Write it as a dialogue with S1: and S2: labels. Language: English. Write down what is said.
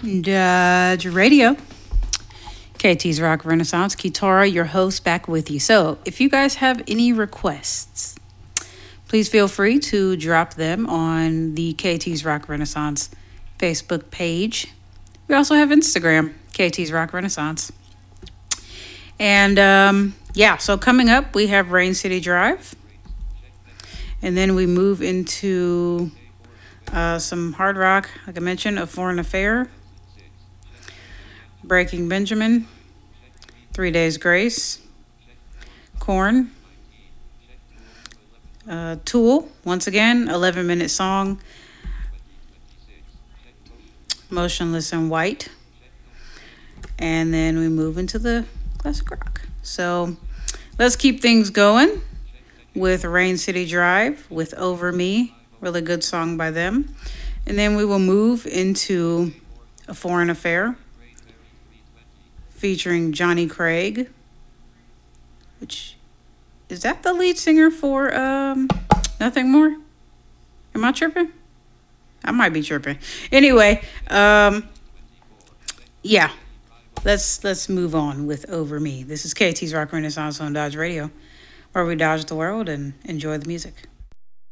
S1: Dodge Radio. KT's Rock Renaissance. Kitara, your host, back with you. So, if you guys have any requests, please feel free to drop them on the KT's Rock Renaissance Facebook page. We also have Instagram, KT's Rock Renaissance. And so coming up, we have Rain City Drive. And then we move into some hard rock, like I mentioned, A Foreign Affair, Breaking Benjamin, 3 Days Grace, Korn, Tool, once again, 11-minute song, Motionless in White, and then we move into the classic rock. So let's keep things going with Rain City Drive with Over Me, really good song by them. And then we will move into A Foreign Affair featuring Johnny Craig, which is that the lead singer for Nothing More? Am I tripping? I might be tripping. Anyway, let's move on with Over Me. This is KT's Rock Renaissance on Dodge Radio, where we dodge the world and enjoy the music.